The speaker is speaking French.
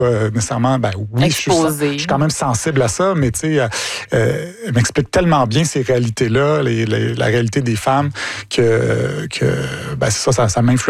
nécessairement, oui, je suis quand même sensible à ça, mais tu sais, elle m'explique tellement bien ces réalités-là, la réalité des femmes, que c'est ça m'influence